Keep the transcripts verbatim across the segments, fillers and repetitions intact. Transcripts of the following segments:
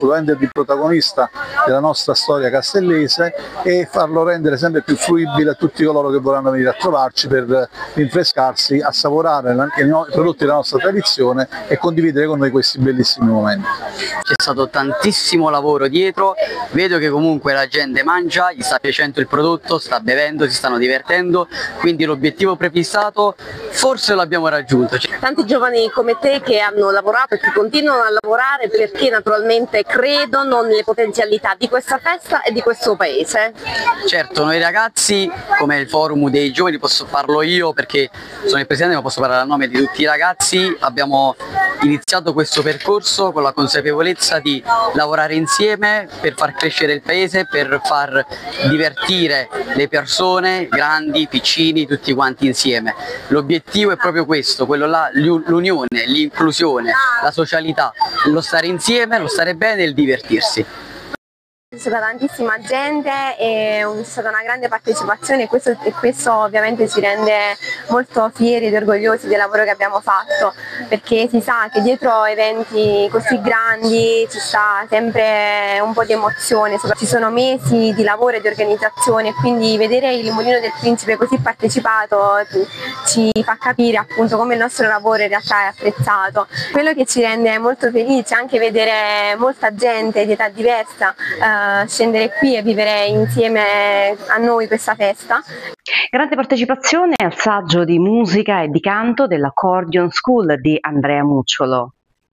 renderli protagonista della nostra storia castellese e farlo rendere sempre più fruibile a tutti coloro che vorranno venire a trovarci per rinfrescarsi, assaporare i prodotti della nostra tradizione e condividere con noi questi bellissimi momenti. C'è stato tantissimo lavoro dietro, vedo che comunque la gente mangia, gli sta piacendo il prodotto, sta bevendo, si stanno divertendo, quindi l'obiettivo prefissato forse l'abbiamo raggiunto. Tanti giovani come te che hanno lavorato e che continuano a lavorare perché naturalmente credono nelle potenzialità di questa festa e di questo paese. Certo, noi ragazzi, come il forum dei giovani, posso farlo io perché sono il presidente ma posso parlare a nome di tutti i ragazzi, abbiamo iniziato questo percorso con la consapevolezza di lavorare insieme per far crescere il paese, per far divertire le persone, grandi, piccini, tutti quanti insieme. L'obiettivo è proprio questo, quello là, l'unione, l'inclusione, la socialità, lo stare insieme, lo stare bene e il divertirsi. C'è stata tantissima gente e è stata una grande partecipazione e questo, e questo ovviamente ci rende molto fieri ed orgogliosi del lavoro che abbiamo fatto, perché si sa che dietro eventi così grandi ci sta sempre un po' di emozione, ci sono mesi di lavoro e di organizzazione e quindi vedere il Mulino del Principe così partecipato ci fa capire appunto come il nostro lavoro in realtà è apprezzato. Quello che ci rende molto felici è anche vedere molta gente di età diversa eh, scendere qui e vivere insieme a noi questa festa. Grande partecipazione al saggio di musica e di canto dell'Accordion School di Andrea Mucciolo.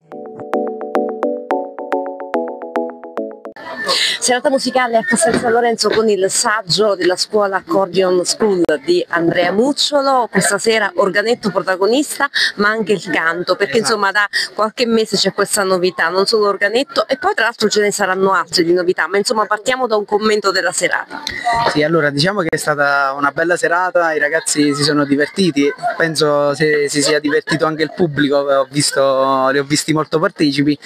Serata musicale a Castel San Lorenzo con il saggio della scuola Accordion School di Andrea Mucciolo, questa sera organetto protagonista ma anche il canto, perché insomma da qualche mese c'è questa novità, non solo organetto e poi tra l'altro ce ne saranno altre di novità, ma insomma partiamo da un commento della serata. Sì, allora diciamo che è stata una bella serata, i ragazzi si sono divertiti, penso se si sia divertito anche il pubblico, ho visto, li ho visti molto partecipi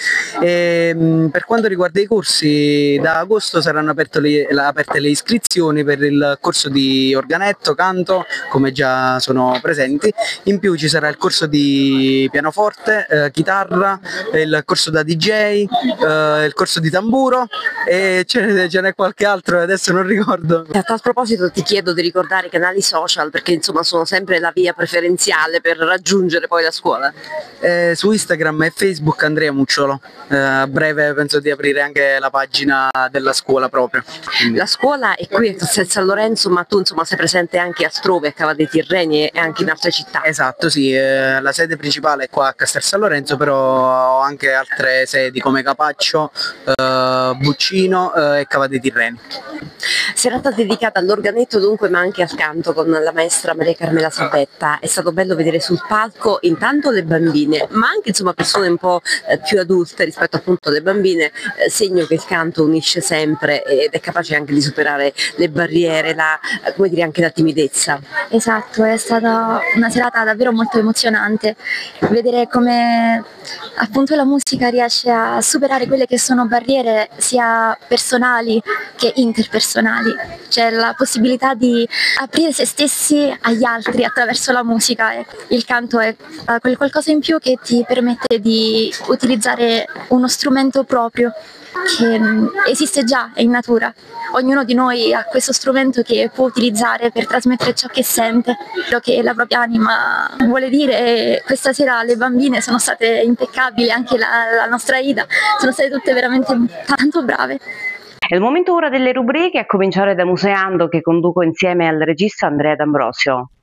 e per quanto riguarda i corsi da agosto saranno aperte le, aperte le iscrizioni per il corso di organetto, canto, come già sono presenti, in più ci sarà il corso di pianoforte, eh, chitarra, il corso da D J, eh, il corso di tamburo e ce n'è qualche altro, adesso non ricordo. A tal proposito ti chiedo di ricordare i canali social perché insomma sono sempre la via preferenziale per raggiungere poi la scuola. Eh, su Instagram e Facebook Andrea Mucciolo, eh, a breve penso di aprire anche la pagina della scuola proprio. Quindi. La scuola è qui a Castel San Lorenzo ma tu insomma sei presente anche a Strove, a Cava dei Tirreni e anche in altre città. Esatto, sì, eh, la sede principale è qua a Castel San Lorenzo, però ho anche altre sedi come Capaccio, eh, Buccino eh, e Cava dei Tirreni. Serata dedicata all'organetto dunque ma anche al canto con la maestra Maria Carmela Sabetta. È stato bello vedere sul palco intanto le bambine ma anche insomma persone un po' eh, più adulte rispetto appunto alle bambine, eh, segno che il canto unisce sempre ed è capace anche di superare le barriere, la, come dire, anche la timidezza. Esatto, è stata una serata davvero molto emozionante, vedere come appunto la musica riesce a superare quelle che sono barriere sia personali che interpersonali, c'è la possibilità di aprire se stessi agli altri attraverso la musica. Il canto è quel qualcosa in più che ti permette di utilizzare uno strumento proprio che esiste già, è in natura. Ognuno di noi ha questo strumento che può utilizzare per trasmettere ciò che sente, quello che la propria anima vuole dire. E questa sera le bambine sono state impeccabili, anche la, la nostra Ida, sono state tutte veramente tanto brave. È il momento ora delle rubriche, a cominciare da Museando che conduco insieme al regista Andrea D'Ambrosio.